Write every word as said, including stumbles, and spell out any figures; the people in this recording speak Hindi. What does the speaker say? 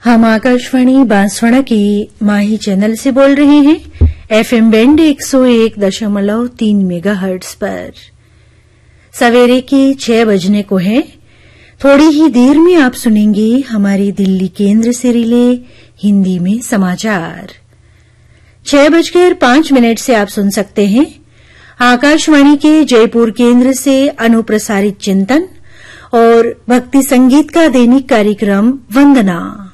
हम आकाशवाणी बांसवाड़ा की माही चैनल से बोल रहे हैं एफएम बैंड एक सौ एक दशमलव तीन मेगाहर्ट्ज पर। सवेरे के छह बजने को है। थोड़ी ही देर में आप सुनेंगे हमारे दिल्ली केंद्र से रिले हिंदी में समाचार। छह बजकर पांच मिनट से आप सुन सकते हैं आकाशवाणी के जयपुर केंद्र से अनुप्रसारित चिंतन और भक्ति संगीत का दैनिक कार्यक्रम वंदना।